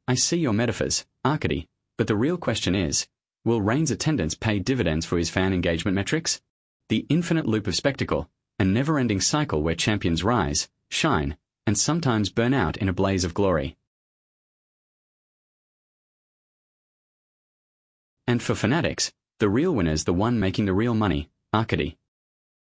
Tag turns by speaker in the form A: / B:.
A: I see your metaphors, Arcady, but the real question is, will Reign's attendance pay dividends for his fan engagement metrics? The infinite loop of spectacle, a never-ending cycle where champions rise, shine, and sometimes burn out in a blaze of glory. And for fanatics, the real winner's the one making the real money, Arcady.